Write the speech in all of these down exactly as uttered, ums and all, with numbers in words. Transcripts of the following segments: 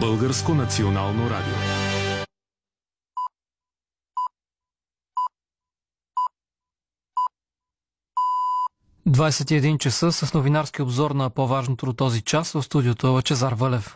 Българско национално радио. двадесет и един часа с новинарски обзор на по-важното до този час. В студиото е Лъчезар Вълев.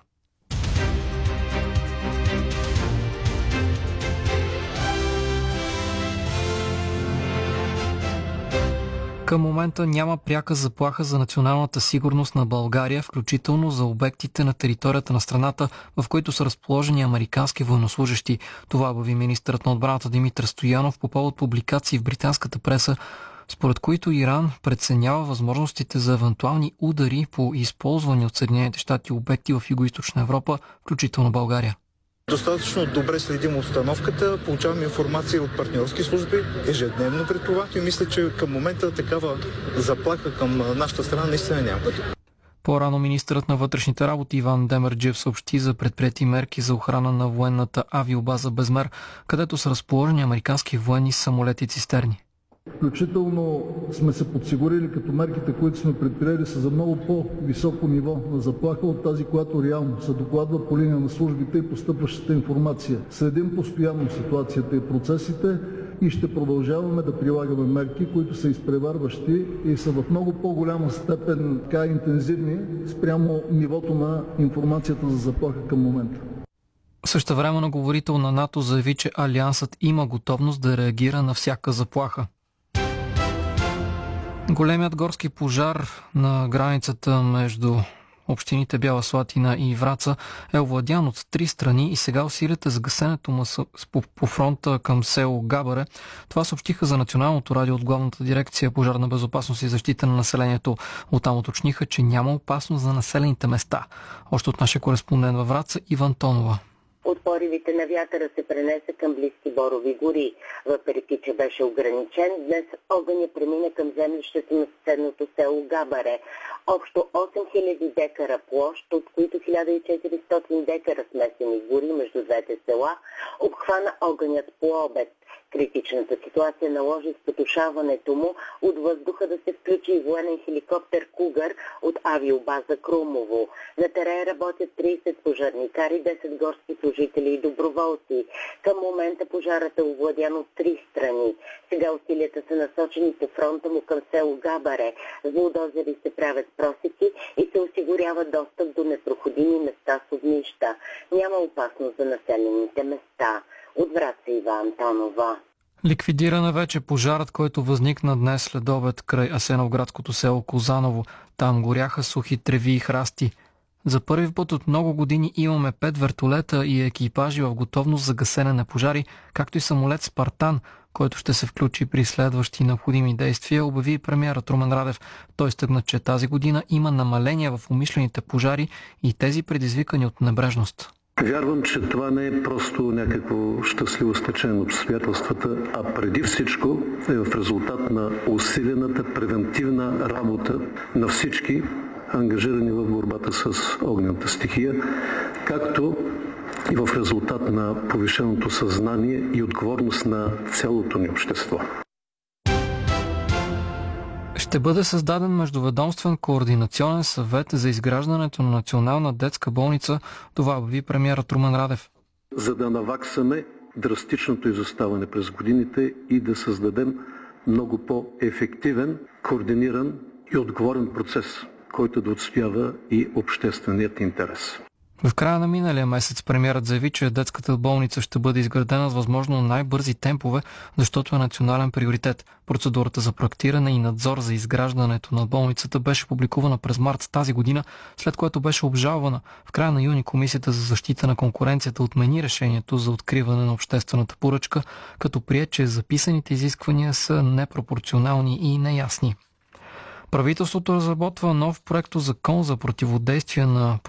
Към момента няма пряка заплаха за националната сигурност на България, включително за обектите на територията на страната, в които са разположени американски военнослужещи. Това обяви министърът на отбраната Димитър Стоянов по повод публикации в британската преса, според които Иран преценява възможностите за евентуални удари по използвани от Съединените щати обекти в Югоизточна Европа, включително България. Достатъчно добре следим обстановката, получаваме информация от партньорски служби ежедневно при това и мисля, че към момента такава заплаха към нашата страна наистина няма. По-рано министърът на вътрешните работи Иван Демерджиев съобщи за предприети мерки за охрана на военната авиобаза Безмер, където са разположени американски военни самолети и цистерни. Включително сме се подсигурили, като мерките, които сме предприели, са за много по-високо ниво на заплаха от тази, която реално се докладва по линия на службите и постъпващата информация. Следим постоянно ситуацията и процесите и ще продължаваме да прилагаме мерки, които са изпреварващи и са в много по-голяма степен така интензивни спрямо нивото на информацията за заплаха към момента. Същевременно говорител на НАТО заяви, че Алиансът има готовност да реагира на всяка заплаха. Големият горски пожар на границата между общините Бяла Слатина и Враца е овладян от три страни и сега усилията за гасенето му по, по фронта към село Габаре. Това съобщиха за Националното радио от Главната дирекция Пожарна безопасност и защита на населението. Оттам уточниха, че няма опасност за населените места. Още от нашия кореспондент във Враца Иван Тонова. От поривите на вятъра се пренесе към близки борови гори. Въпреки че беше ограничен, днес огъня премина към землището на съседното село Габаре. Общо осем хиляди декара площ, от които хиляда и четиристотин декара смесени гори между двете села, обхвана огънят по обед. Критичната ситуация наложи спотушаването му от въздуха да се включи и военен хеликоптер Кугър от авиобаза Крумово. На терен работят тридесет пожарникари, десет горски служители и доброволци. Към момента пожарът е овладян от три страни. Сега усилията са насочени по фронта му към село Габаре. С булдозери се правят просеки и се осигурява достъп до непроходими места с огнища. Няма опасност за населените места. От Враца Ива Антонова. Ликвидирана вече пожарът, който възникна днес след обед край асеновградското село Козаново. Там горяха сухи треви и храсти. За първи път от много години имаме пет вертолета и екипажи в готовност за гасене на пожари, както и самолет Спартан, който ще се включи при следващи необходими действия, обяви премиерът Румен Радев. Той стъгна, че тази година има намаление в умишлените пожари и тези предизвикани от небрежност. Вярвам, че това не е просто някакво щастливо стечение на обстоятелствата, а преди всичко е в резултат на усилената превентивна работа на всички ангажирани в борбата с огнената стихия, както и в резултат на повишеното съзнание и отговорност на цялото ни общество. Ще бъде създаден междуведомствен координационен съвет за изграждането на национална детска болница. Това обяви премиерът Румен Радев. За да наваксаме драстичното изоставане през годините и да създадем много по-ефективен, координиран и отговорен процес, който да отстоява и общественият интерес. В края на миналия месец премиерът заяви, че детската болница ще бъде изградена с възможно най-бързи темпове, защото е национален приоритет. Процедурата за проектиране и надзор за изграждането на болницата беше публикувана през март тази година, след което беше обжалвана. В края на юни Комисията за защита на конкуренцията отмени решението за откриване на обществената поръчка, като прие, че записаните изисквания са непропорционални и неясни. Правителството разработва нов проектозакон за противодействие на